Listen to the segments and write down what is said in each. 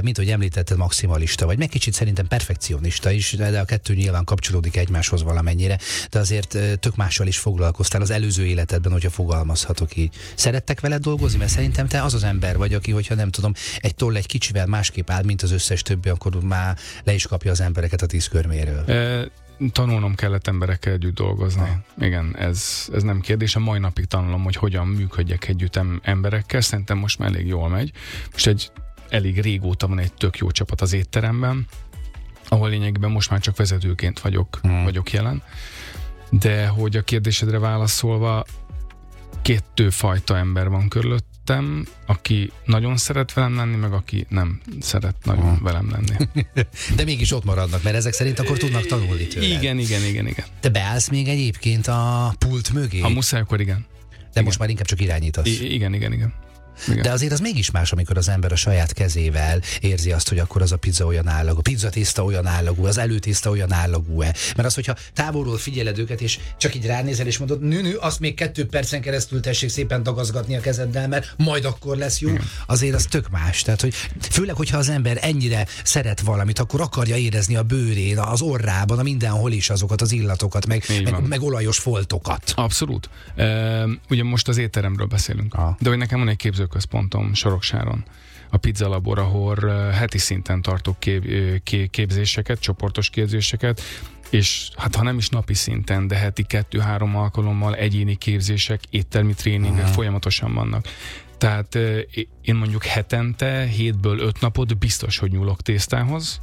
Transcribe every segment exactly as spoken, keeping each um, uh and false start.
mint hogy említetted, maximalista vagy, meg kicsit szerintem perfekcionista is, de a kettő nyilván kapcsolódik egymáshoz valamennyire, de azért tök mással is foglalkoztál az előző életedben, hogyha fogalmazhatok így. Szerettek veled dolgozni? Mert szerintem te az az ember vagy, aki, hogyha nem tudom, egy toll egy kicsivel másképp áll, mint az összes többi, akkor már le is kapja az embereket a tíz körméről. E, tanulnom kellett emberekkel együtt dolgozni. Ha. Igen, ez, ez nem kérdés. A mai napig tanulom, hogy hogyan működjek együtt emberekkel. Szerintem most már elég jól megy. Most egy elég régóta van egy tök jó csapat az étteremben, ahol lényegben most már csak vezetőként vagyok, hmm. vagyok jelen. De hogy a kérdésedre válaszolva, kettő fajta ember van körülöttem, aki nagyon szeret velem lenni, meg aki nem szeret nagyon hmm. velem lenni. De mégis ott maradnak, mert ezek szerint akkor tudnak tanulni tőled. Igen, igen, igen, igen. Te beállsz még egyébként a pult mögé? Ha muszáj, akkor igen. De igen. most már inkább csak irányítasz. I- igen, igen, igen. Igen. De azért az mégis más, amikor az ember a saját kezével érzi azt, hogy akkor az a pizza olyan állagú, a pizzatészta olyan állagú, az előtészta olyan állagú-e. Mert az, hogyha távolról figyeled őket, és csak így ránézel, és mondod, nő, nő, azt még kettő percen keresztül tessék szépen dagazgatni a kezeddel, mert majd akkor lesz jó, igen. Azért az tök más. Tehát, hogy főleg, hogyha az ember ennyire szeret valamit, akkor akarja érezni a bőrén, az orrában, a mindenhol is azokat az illatokat, meg, meg, meg olajos foltokat. Abszolút. E, ugye most az étteremről beszélünk. Ah. De hogy nekem van egy képzőközpontom Soroksáron, a Pizza Labor, ahol heti szinten tartok kép, kép, képzéseket, csoportos képzéseket, és hát ha nem is napi szinten, de heti kettő-három alkalommal egyéni képzések, éttermi tréningek uh-huh. folyamatosan vannak. Tehát én mondjuk hetente, hétből öt napot biztos, hogy nyúlok tésztához,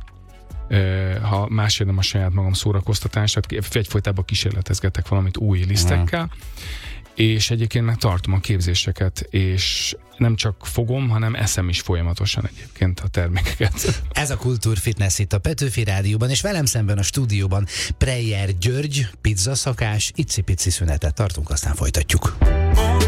ha másért nem a saját magam szórakoztatását, egyfolytában kísérletezgetek valamit új lisztekkel, uh-huh. és egyébként meg tartom a képzéseket, és nem csak fogom, hanem eszem is folyamatosan egyébként a termékeket. Ez a Kultúrfitness itt a Petőfi Rádióban, és velem szemben a stúdióban Preyer György, pizzaszakás, icipici szünetet tartunk, aztán folytatjuk.